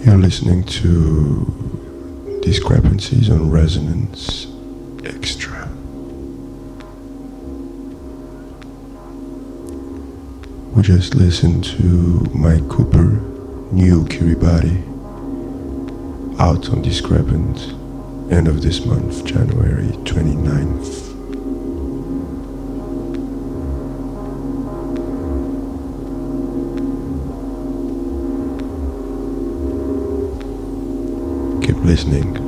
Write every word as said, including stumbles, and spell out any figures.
You're listening to Discrepancies on Resonance Extra. We just listened to Mike Cooper, New Kiribati, out on Discrepant, end of this month, January twenty-ninth. Keep listening.